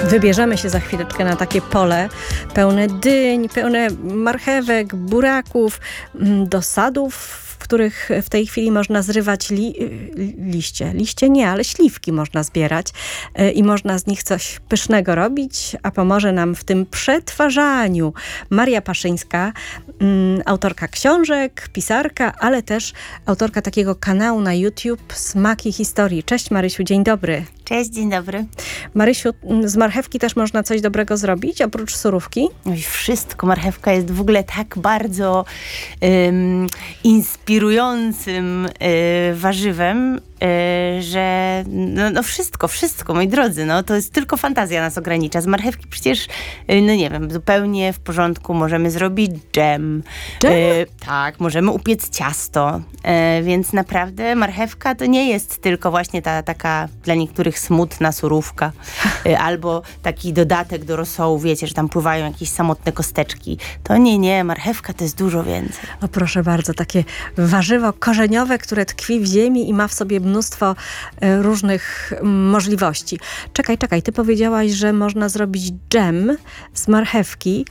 Wybierzemy się za chwileczkę na takie pole pełne dyń, pełne marchewek, buraków, do sadów, w których w tej chwili można zrywać liście. Liście nie, ale śliwki można zbierać i można z nich coś pysznego robić, a pomoże nam w tym przetwarzaniu Maria Paszyńska, autorka książek, pisarka, ale też autorka takiego kanału na YouTube Smaki Historii. Cześć Marysiu, dzień dobry. Cześć, dzień dobry. Marysiu, z marchewki też można coś dobrego zrobić, oprócz surówki? No i wszystko. Marchewka jest w ogóle tak bardzo inspirującym warzywem, że no wszystko, moi drodzy, no to jest tylko fantazja nas ogranicza. Z marchewki przecież, no nie wiem, zupełnie w porządku możemy zrobić dżem. Dżem? Tak, możemy upiec ciasto, więc naprawdę marchewka to nie jest tylko właśnie ta taka dla niektórych smutna surówka, albo taki dodatek do rosołu, wiecie, że tam pływają jakieś samotne kosteczki. To nie, marchewka to jest dużo więcej. O proszę bardzo, takie warzywo korzeniowe, które tkwi w ziemi i ma w sobie mnóstwo różnych możliwości. Czekaj, ty powiedziałaś, że można zrobić dżem z marchewki.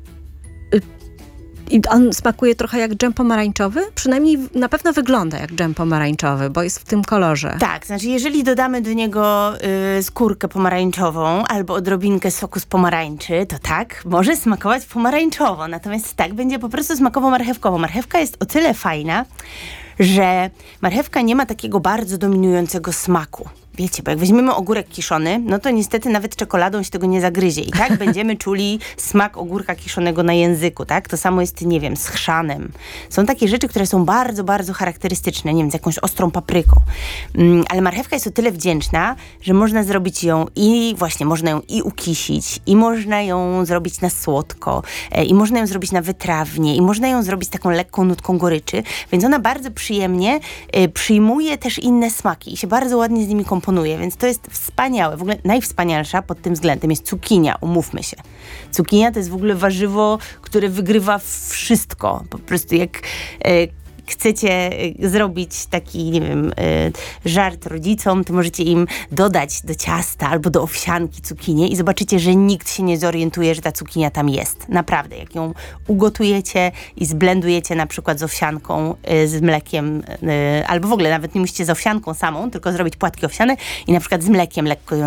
I on smakuje trochę jak dżem pomarańczowy? Przynajmniej na pewno wygląda jak dżem pomarańczowy, bo jest w tym kolorze. Tak, znaczy jeżeli dodamy do niego skórkę pomarańczową albo odrobinkę soku z pomarańczy, to tak, może smakować pomarańczowo. Natomiast tak, będzie po prostu smakowo marchewkowo. Marchewka jest o tyle fajna, że marchewka nie ma takiego bardzo dominującego smaku. Wiecie, bo jak weźmiemy ogórek kiszony, no to niestety nawet czekoladą się tego nie zagryzie. I tak będziemy czuli smak ogórka kiszonego na języku, tak? To samo jest, nie wiem, z chrzanem. Są takie rzeczy, które są bardzo, bardzo charakterystyczne, nie wiem, z jakąś ostrą papryką. Ale marchewka jest o tyle wdzięczna, że można zrobić ją i właśnie, można ją i ukisić, i można ją zrobić na słodko, i można ją zrobić na wytrawnie, i można ją zrobić z taką lekką nutką goryczy, więc ona bardzo przyjemnie przyjmuje też inne smaki i się bardzo ładnie z nimi komponuje, więc to jest wspaniałe. W ogóle najwspanialsza pod tym względem jest cukinia, umówmy się. Cukinia to jest w ogóle warzywo, które wygrywa wszystko. Po prostu jak chcecie zrobić taki, nie wiem, żart rodzicom, to możecie im dodać do ciasta albo do owsianki cukinię i zobaczycie, że nikt się nie zorientuje, że ta cukinia tam jest. Naprawdę, jak ją ugotujecie i zblendujecie na przykład z owsianką, z mlekiem, albo w ogóle nawet nie musicie z owsianką samą, tylko zrobić płatki owsiane i na przykład z mlekiem lekko ją